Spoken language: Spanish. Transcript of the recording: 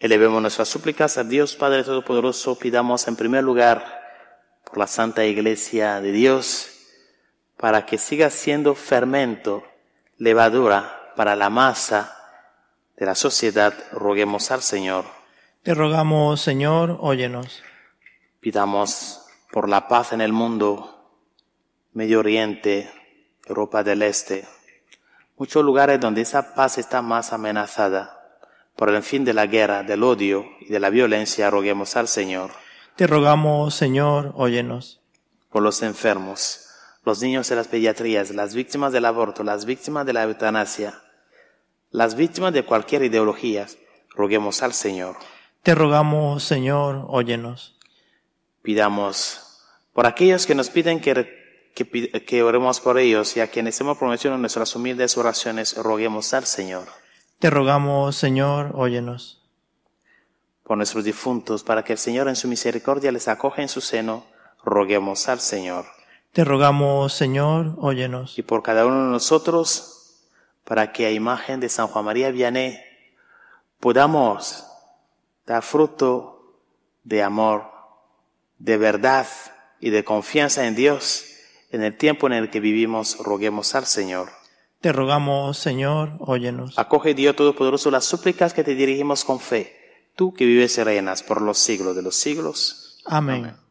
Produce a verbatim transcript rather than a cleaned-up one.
Elevemos nuestras súplicas a Dios Padre Todopoderoso. Pidamos en primer lugar por la Santa Iglesia de Dios, para que siga siendo fermento, levadura para la masa de la sociedad. Roguemos al Señor. Te rogamos, Señor, óyenos. Pidamos por la paz en el mundo, Medio Oriente, Europa del Este, muchos lugares donde esa paz está más amenazada. Por el fin de la guerra, del odio y de la violencia, roguemos al Señor. Te rogamos, Señor, óyenos. Por los enfermos, los niños de las pediatrías, las víctimas del aborto, las víctimas de la eutanasia, las víctimas de cualquier ideología, roguemos al Señor. Te rogamos, Señor, óyenos. Pidamos por aquellos que nos piden que, que, que oremos por ellos, y a quienes hemos prometido en nuestras humildes oraciones, roguemos al Señor. Te rogamos, Señor, óyenos. Por nuestros difuntos, para que el Señor en su misericordia les acoja en su seno, roguemos al Señor. Te rogamos, Señor, óyenos. Y por cada uno de nosotros, para que a imagen de San Juan María Vianney podamos dar fruto de amor, de verdad y de confianza en Dios en el tiempo en el que vivimos, roguemos al Señor. Te rogamos, Señor, óyenos. Acoge, Dios Todopoderoso, las súplicas que te dirigimos con fe, tú que vives y reinas por los siglos de los siglos. Amén. Amén.